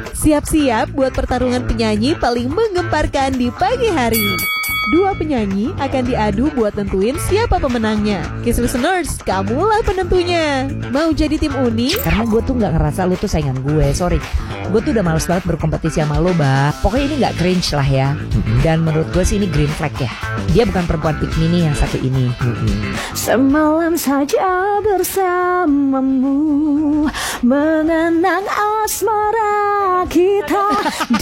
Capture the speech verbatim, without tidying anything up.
Siap-siap buat pertarungan penyanyi paling menggemparkan di pagi hari. Dua penyanyi akan diadu buat tentuin siapa pemenangnya. Kiss listeners, kamulah penentunya. Mau jadi tim Uni? Karena gue tuh gak ngerasa lu tuh saingan gue. Sorry, gue tuh udah males banget berkompetisi sama lo, Bah. Pokoknya ini gak cringe lah ya. Dan menurut gue sih ini green flag ya. Dia bukan perempuan pick me nih yang satu ini. Semalam saja bersamamu, mengenang asmara kita.